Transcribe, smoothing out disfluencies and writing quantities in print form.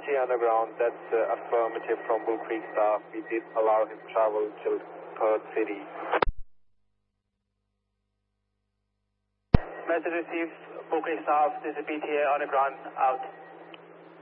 PTA Underground, that's affirmative from Bull Creek staff. We did allow him travel till Perth City. Message received, Bull Creek staff, this is PTA Underground, out.